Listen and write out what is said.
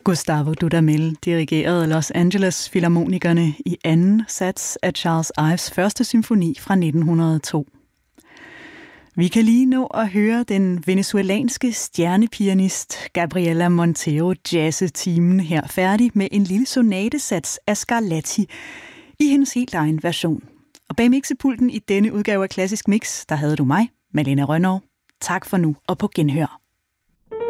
Gustavo Dudamel dirigerede Los Angeles Filharmonikerne i anden sats af Charles Ives første symfoni fra 1902. Vi kan lige nå at høre den venezuelanske stjernepianist Gabriela Montero jazze timen her færdig med en lille sonatesats af Scarlatti i hendes helt egen version. Og bag mixepulten i denne udgave af Klassisk Mix, der havde du mig, Malene Rønnow. Tak for nu og på genhør.